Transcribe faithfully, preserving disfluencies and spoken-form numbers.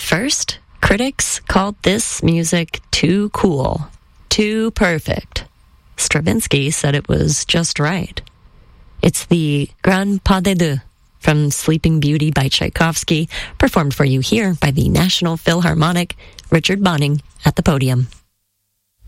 first, critics called this music too cool, too perfect. Stravinsky said it was just right. It's the Grand Pas de Deux from Sleeping Beauty by Tchaikovsky, performed for you here by the National Philharmonic, Richard Bonning at the podium.